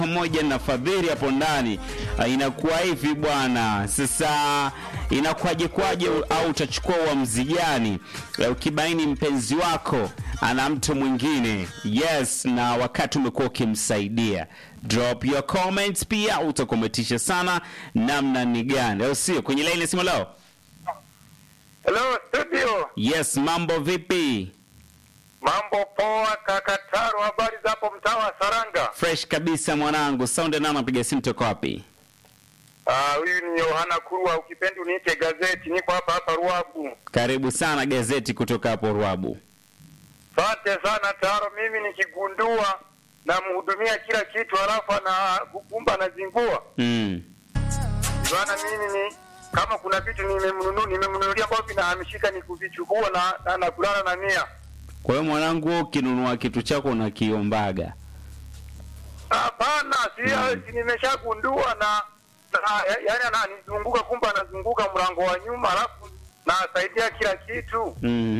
pamoja na Fadhili hapo ndani. Inakuwa hivi bwana. Sasa inakuwaje au utachukua uamuzi gani ukibaini mpenzi wako ana mtu mwingine? Yes, na wakati umekuwa ukimsaidia. Drop your comments, pia utakometisha sana namna ni gani. Au sio? Kwenye line simu leo. Hello studio. Yes, mambo vipi? Mambo poa kaka Taro, habari za hapo mtaa wa Saranga? Fresh kabisa mwanangu. Sound nana napiga simu toka wapi? Huyu ni Yohana Kurwa, ukipenda uniite gazeti, niko hapa Ruabu. Karibu sana gazeti kutoka hapo Ruabu. Asante sana Taro, mimi nikigundua na mhudumia kila kitu halafu na kukumba na zingua. Bwana mimi ni kama kuna vitu nimemnunulia ambavyo vinahamishika ni kuvichukua na kulala na nia. Kwa hiyo mwanangu, ukinunua kitu chako unakiombaga? Hapana, si nimeshagundua na yani ananizunguka, kumbe anazunguka mlango wa nyuma alafu nasaidia kila kitu.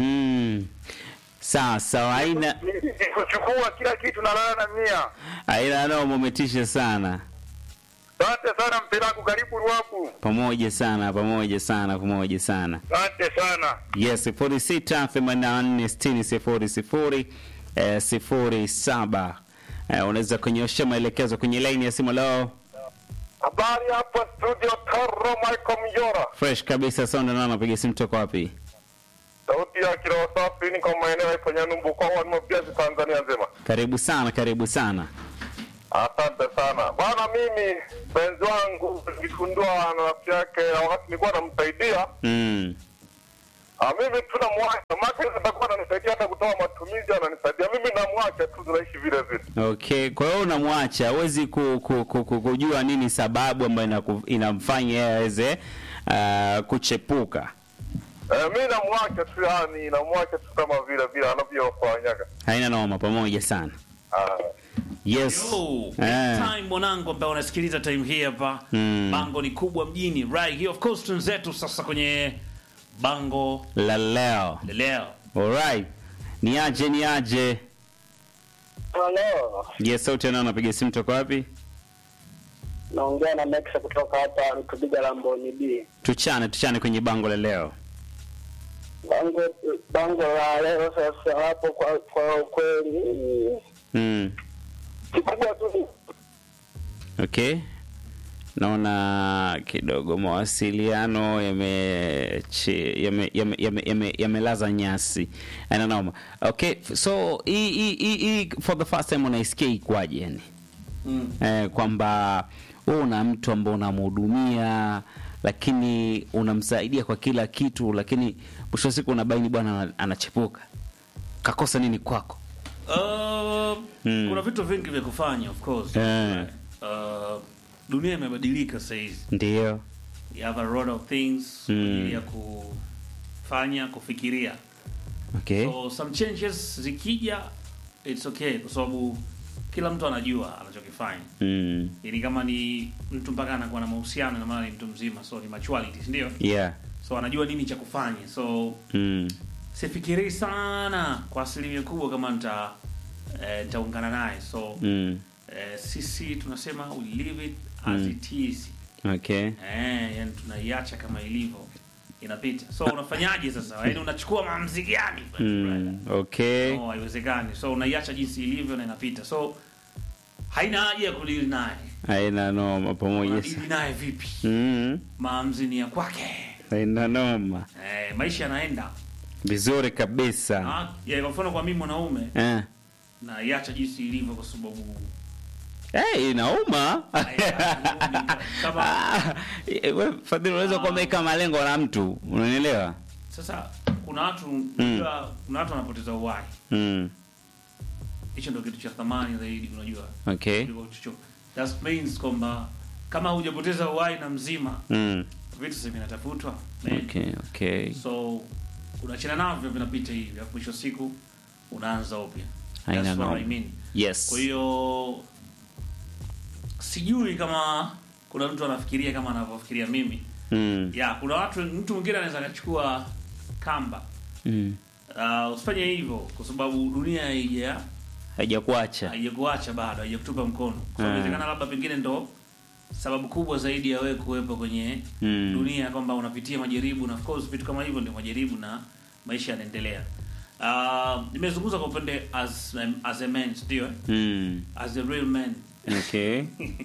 Sasa haina kuchukua kila kitu na lala na mia. Haina nao umetisha sana. Asante sana mpelako, karibu Ruabu. Pamoja sana. Asante sana. Yes, 4684600007. Unaweza kunyosha maelekezo kwenye line ya simu leo. Habari hapo studio Taro, Michael Mjora. Fresh kabisa. Sound na napiga simu toka wapi? Sauti ya Kiroho Safi, niko maeneo hapo Nyanumbu kwa Mbiazi, Tanzania nzima. Karibu sana. Asante sana. Bwana mimi mpenzi wangu niligundua na rafiki yake wakati nilikuwa namsaidia. Mimi tunamwacha. Mama atakuwa ananisaidia hata kutoa matumizi, ananisaidia. Mimi namwacha tu, tunaishi vile vile. Okay, kwa hiyo unamwacha, huwezi kujua nini sababu ambayo inamfanya yeye aweze kuchepuka. Mimi namwacha tu, yani namwacha tu kama vile anavyofanyaga. Haina noma, pamoja sana. Yes. Time mwanangu ambao unasikiliza time hii hapa. Bango ni kubwa mjini. Right here, of course tunzetu sasa kwenye bango la leo. Alright. Niaje. Hello. Yes, sauti nani anapiga simu toka wapi? Naongea na Max kutoka hapa Rutubiga Lamboni B. Tuchane kwenye bango la leo. Bango la leo sasa hapo kwa kweli. Kikubwa tu. Okay. Naona kidogo mawasiliano yamelaza nyasi. Naona. Okay, so for the first time unaisikia kwaje yani? Kwamba wewe una mtu ambaye unamhudumia lakini unamsaidia kwa kila kitu, lakini mwisho wa siku unabaini bwana anachepuka. Kakosa nini kwako? Kuna vitu vingi vya kufanya of course. Dunia imebadilika sasa hivi. Ndio. You have a lot of things ya kufanya, kufikiria. Okay. So some changes zikija it's okay kwa sababu kila mtu anajua anachokifanya. Yaani kama ni mtu mpaka anakuwa na mahusiano na maana ni mtu mzima, so ni maturity, ndio? Yeah. So anajua nini cha kufanya. So sifikiri sana kwa asilimia kubwa kama nitaungana naye. So sisi tunasema we leave it as it is. Okay. Yani tunaiacha kama ilivyo, inapita. So unafanyaje sasa? Yaani unachukua maamuzi gani? Okay. No, haiwezekani. So unaiacha jinsi ilivyo na inapita. So haina haja ya kudili naye. Haina noma, pamoja. Kudili naye vipi? Maamuzi ni ya kwake. Haina noma. Maisha yanaenda vizuri kabisa. Kwa mfano kwa mimi mwanaume na iacha jinsi ilivyo kwa sababu inauma. Wewe Fadhili unaweza kuweka malengo na mtu, unanielewa? Sasa kuna watu wanapoteza uhai. Hicho ndio kitu cha thamani zaidi, unajua. Okay. That means kwamba kama hujapoteza uhai na mzima, vitu sasa vinatafutwa. Okay. So unaachana navyo, vinapita hivi, hapo mwisho siku unaanza upya. That's what I mean. Yes. Kwa hiyo sijui kama kuna mtu anafikiria kama anavyofikiria mimi. Kuna mtu mwingine anaweza akachukua kamba. Usifanye hivyo kwa sababu dunia haijakuacha. haijakuacha bado, haijakutupa mkono. So inawezekana labda pengine ndo sababu kubwa zaidi ya wewe kuwepo kwenye dunia, kwamba unapitia majaribu, na of course vitu kama hivyo ndio majaribu na maisha yanaendelea. Nimezungumza kwa upande as a man, ndio as a real man. Okay.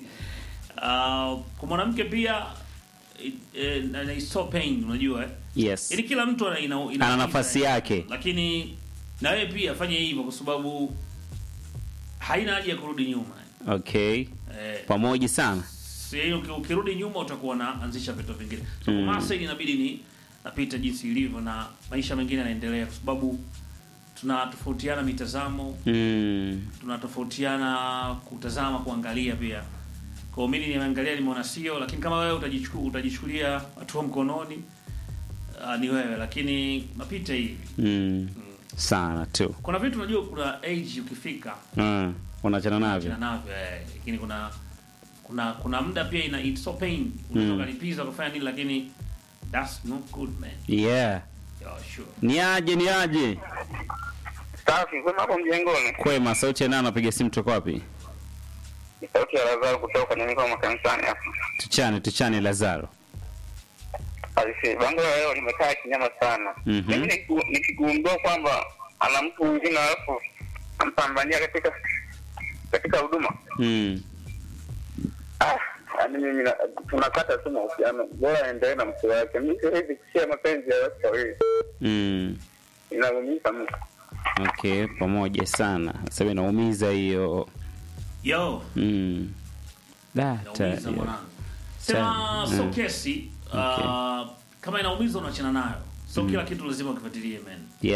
Kwa mwanamke pia it's so pain, unajua Yes. ili kila mtu ana nafasi yake, lakini na wewe pia fanye hivyo, kwa sababu haina haja ya kurudi nyuma. Okay. Pamoja sana. Ukirudi nyuma utakuwa naanzisha vitu vingine. So kwa Marseille inabidi ni napita jinsi ilivyo, na maisha mengine yanaendelea, kwa sababu tunatofautiana mitazamo, tunatofautiana kutazama, kuangalia pia. Kwa mimi nimeangalia, nimeona sio, lakini kama wewe utajichukulia hatua mkononi, ni wewe, lakini napita hivi. Sana tu. Kuna vitu unajua, kuna age ukifika unaachana navyo. Lakini kuna muda pia it's so pain, unataka lipiza kufanya nini, lakini that's not good, man. Yeah. Yeah, sure. Ni aje? Safi, kwema hapo mjengoni. Kwema, sauti ya nani anapiga simu toka wapi? Ni sauti ya Lazaro kutoka Nyamiko makanisani hapa. Tuchane Lazaro. Alisi, bango leo limekaa kinyama sana. Mimi nikigundua kwamba ana mtu mwingine alafu ampambania katika huduma. Yaani mimi tunakata tu mahusiano. Bora aendelee na mtu wake. Mimi siwezi kushia mapenzi ya watu wawili. Inaumiza mtu. Okay, pamoja sana. Sasa inaumiza hiyo. Yo. Inaumiza mwanangu. Sema so kesi, kama inaumiza unaachana nayo. So kila kitu lazima ukifuatilie, man.